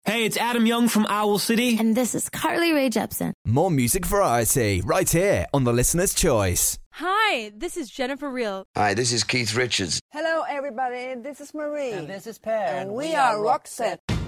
Hey, it's Adam Young from Owl City. And this is Carly Rae Jepsen. More music variety right here on The Listener's Choice. Hi, this is Jennifer Real. Hi, this is Keith Richards. Hello, everybody. This is Marie. And this is Per. And we are Roxette.